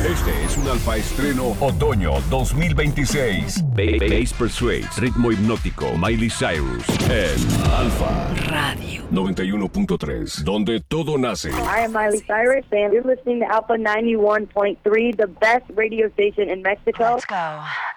Este es un Alfa Estreno Otoño 2026. Bass Persuades, ritmo hipnótico, Miley Cyrus en Alfa Radio 91.3, donde todo nace. I am Miley Cyrus, and you're listening to Alpha 91.3, the best radio station in Mexico. Let's go.